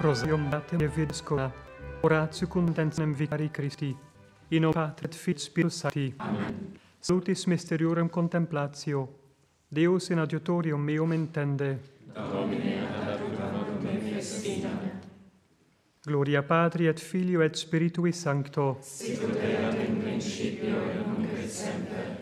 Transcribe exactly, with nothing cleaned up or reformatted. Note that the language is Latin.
Rosarium Beate Vidiscola, oratio contentum vicari Christi, in nomine Patri et Filii et Spiritus Sancti. Amen. Salutis mysteriorem contemplatio, Deus in adiutorium meum intende. Domine ad adiuta noctem me festina. Gloria Patri et Filio et Spiritui Sancto. Sicut erat in principio et nunc et semper